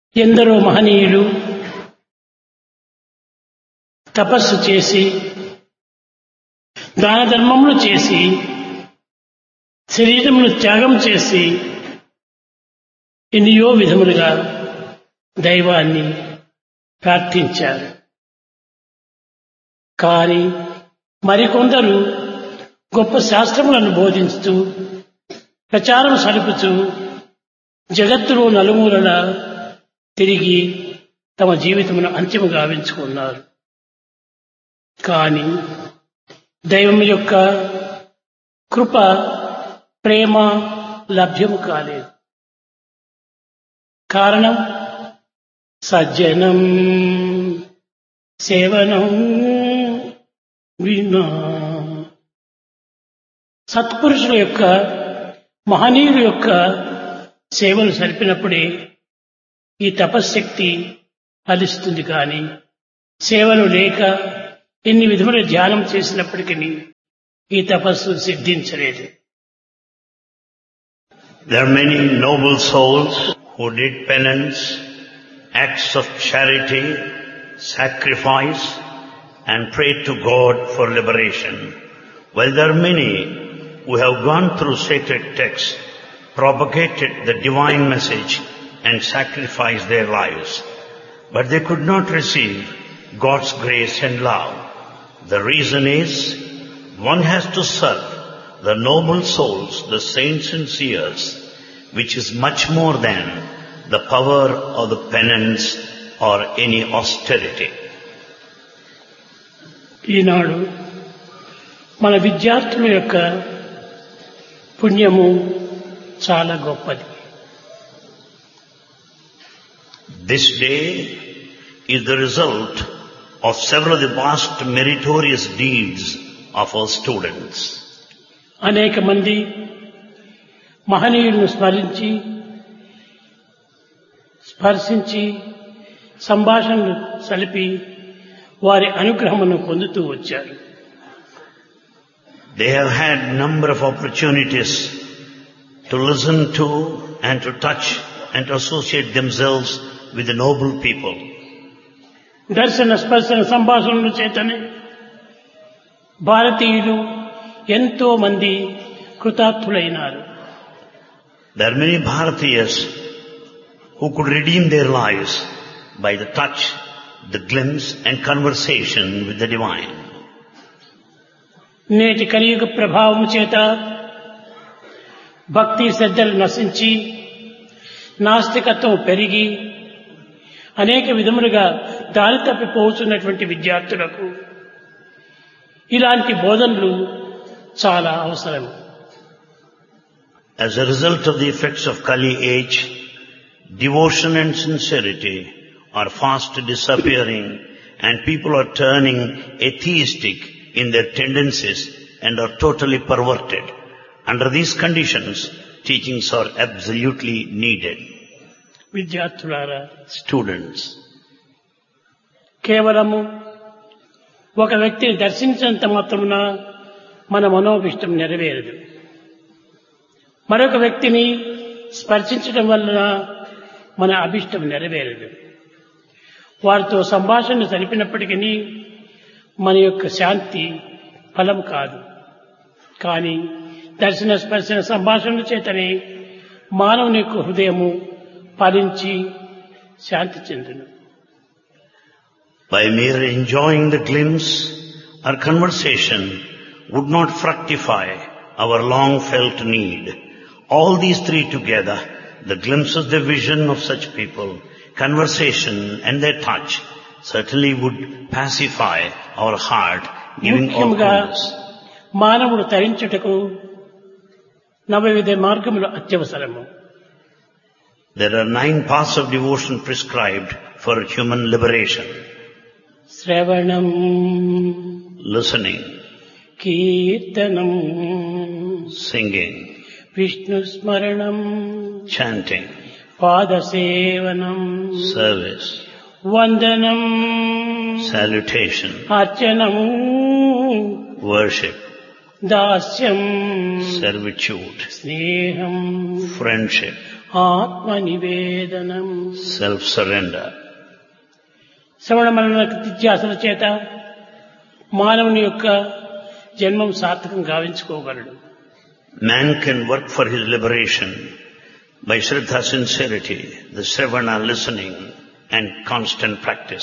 ఎందరో మహనీయులు తపస్సు చేసి దాన ధర్మములు చేసి శరీరమును త్యాగం చేసి ఎన్నో విధములుగా దైవాన్ని ప్రార్థించారు. కానీ మరికొందరు గొప్ప శాస్త్రములను బోధిస్తూ ప్రచారం సలుపుతూ జగత్తులో నలుమూలల తిరిగి తమ జీవితమును అంతిమ గావించుకున్నారు. కానీ దైవం యొక్క కృప ప్రేమ లభ్యము కాలేదు. కారణం సజ్జనం సేవనం వినా. సత్పురుషుల యొక్క మహనీయుల యొక్క సేవలు సరిపినప్పుడే ఈ తపశ్శక్తి ఫలిస్తుంది. కానీ సేవలు లేక ఎన్ని విధముల ధ్యానం చేసినప్పటికీ ఈ తపస్సు సిద్ధించలేదు. There are many noble souls who did penance, acts of charity, sacrifice and prayed to God for liberation. While there are many who have gone through sacred texts, propagated the divine message and sacrificed their lives, but they could not receive God's grace and love. The reason is, one has to serve the noble souls, the saints and seers, which is much more than the power of the penance or any austerity. ఈనాడు మన విద్యార్థుల యొక్క పుణ్యము చాలా గొప్పది. This day is the result of several of the vast meritorious deeds of our students. అనేక మంది మహనీయులను స్పర్శించి సంభాషణలు సలిపి వారి అనుగ్రహమును పొందుతూ వచ్చారు. They have had number of opportunities to listen to and to touch and to associate themselves with the noble people. దర్శన స్పర్శన సంభాషణల చేతనే భారతీయులు ఎంతో మంది కృతార్థులైనారు. There are many Bharatiyas who could redeem their lives by the touch, the glimpse and conversation with the divine. నేటి కలియుగ ప్రభావం చేత భక్తి శ్రద్ధలు నశించి నాస్తికత్వం పెరిగి అనేక విధములుగా దారి తప్పిపోతున్నటువంటి విద్యార్థులకు ఇలాంటి బోధనలు చాలా అవసరం. As a result of the effects of Kali age, devotion and sincerity are fast disappearing and people are turning atheistic in their tendencies and are totally perverted. Under these conditions, teachings are absolutely needed. విద్యార్థులారా, Students, కేవలము ఒక వ్యక్తిని దర్శించినంత మాత్రమున మన మనోభిష్టం నెరవేరదు. మరొక వ్యక్తిని స్పర్శించడం వలన మన అభిష్టం నెరవేరదు. వారితో సంభాషణ జరిపినప్పటికీ మన యొక్క శాంతి ఫలం కాదు. కానీ దర్శన స్పర్శన సంభాషణల చేతనే మానవుని యొక్క హృదయము ఫలించి శాంతి చెందును. by mere enjoying the glimpse or conversation would not fructify our long-felt need. All these three together, the glimpses, the vision of such people, conversation and their touch, certainly would pacify our heart, giving all goodness. మానవుడు తరించుటకు 9 మార్గములు అత్యవసరము. There are 9 paths of devotion prescribed for human liberation. శ్రవణం, Listening, కీర్తనం, singing, Vishnu స్మరణం, chanting, పాదసేవనం, service, వందనం, salutation, అర్చనం, worship, దాస్యం, servitude, స్నేహం, friendship, ఆత్మ నివేదనం. self-surrender. శ్రవణ మనన నిత్యాసన చేత మానవుని యొక్క జన్మం సార్థకం గావించుకోగలడు. Man can work for his liberation by Shraddha, sincerity, the Sravana, listening, and constant practice.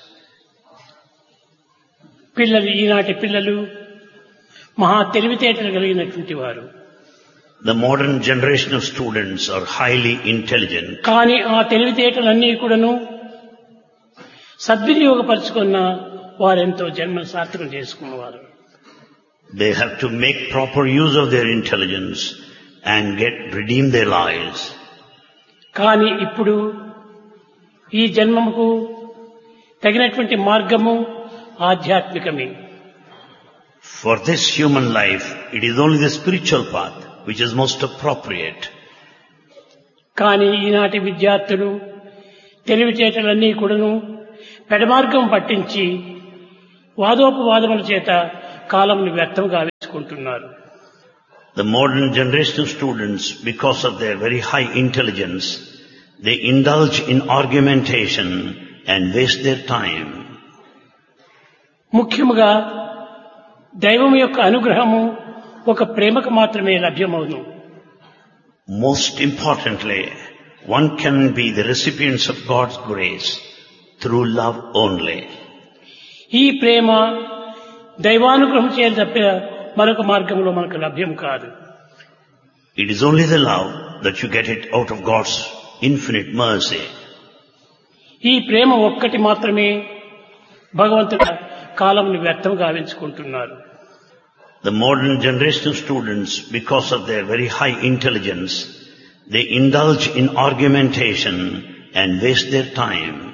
పిల్లలు, ఈనాటి పిల్లలు మహా తెలివితేటలు కలిగినటువంటి వారు. The modern generation of students are highly intelligent. కానీ ఆ తెలివితేటలన్నీ కూడాను సద్వినియోగపరుచుకున్న వారెంతో జన్మ సార్థకం చేసుకున్నవారు. They have to make proper use of their intelligence and redeem their lives. కానీ ఇప్పుడు ఈ జన్మముకు తగినటువంటి మార్గము ఆధ్యాత్మికమే. For this human life, it is only the spiritual path which is most appropriate. కానీ ఈనాటి విద్యార్థులు తెలివితేటలన్నీ కూడాను పెడమార్గం పట్టించి వాదోపవాదముల చేత కాలంను వ్యర్థం గావించుకుంటున్నారు. The modern generation of students, because of their very high intelligence, they indulge in argumentation and waste their time. ముఖ్యముగా దైవం యొక్క అనుగ్రహము ఒక ప్రేమకు మాత్రమే లభ్యమవును. Most importantly, one can be the recipients of God's grace through love only. ఈ ప్రేమ దైవానుగ్రహం చేత తప్ప మరొక మార్గంలో మనకు లభ్యం కాదు. It is only the love that you get it out of God's infinite mercy. ఈ ప్రేమ ఒక్కటి మాత్రమే భగవంతుడు కాలంను వ్యర్థం గావించుకుంటున్నారు. The modern generation of students, because of their very high intelligence, they indulge in argumentation and waste their time.